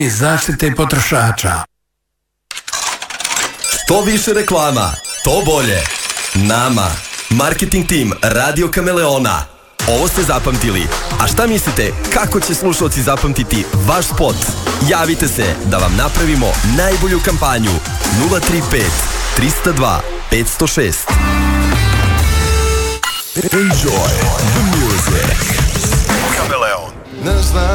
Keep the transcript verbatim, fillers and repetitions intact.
i zaštite potrošača. Što više reklama, to bolje. Nama, marketing tim Radio Kameleona. Ovo ste zapamtili. A šta mislite, kako će slušalci zapamtiti vaš spot? Javite se da vam napravimo najbolju kampanju. nula tri pet tri zero dva pet zero šest. Enjoy the music. Kameleon.